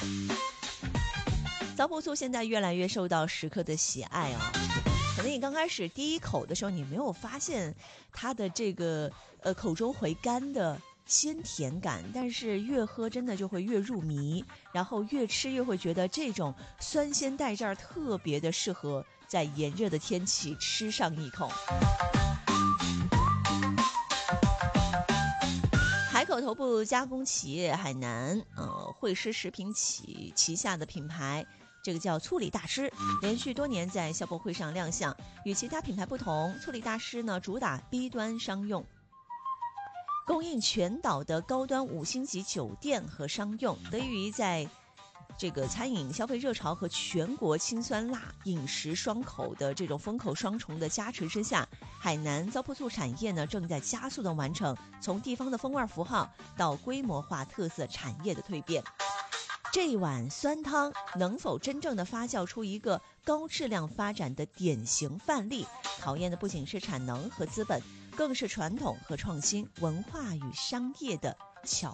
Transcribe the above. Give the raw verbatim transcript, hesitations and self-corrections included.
糟粕醋现在越来越受到食客的喜爱啊、哦。可能你刚开始第一口的时候，你没有发现它的这个呃口中回甘的鲜甜感，但是越喝真的就会越入迷，然后越吃越会觉得这种酸鲜带劲儿，特别的适合在炎热的天气吃上一口。海口头部加工企业海南呃惠施食品企旗下的品牌。这个叫醋里大师，连续多年在消博会上亮相。与其他品牌不同，醋里大师呢主打 B 端商用，供应全岛的高端五星级酒店和商用。得益于在这个餐饮消费热潮和全国清酸辣饮食双口的这种风口双重的加持之下，海南糟粕醋产业呢正在加速的完成从地方的风味符号到规模化特色产业的蜕变。这一碗酸汤能否真正的发酵出一个高质量发展的典型范例，考验的不仅是产能和资本，更是传统和创新、文化与商业的巧